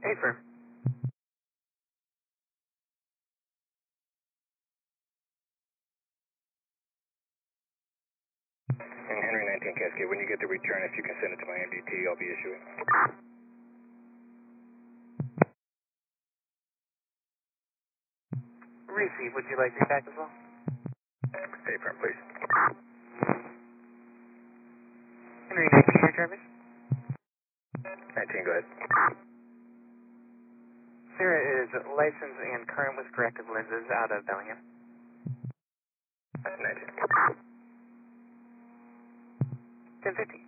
Affirm. And Henry 19 Cascade, when you get the return, if you can send it to my MDT, I'll be issuing. Receive, would you like feedback as well? Affirm, please. Henry 19, your drivers? 19, go ahead. Sarah is licensed and current with corrective lenses out of Bellingham. 19. 1050.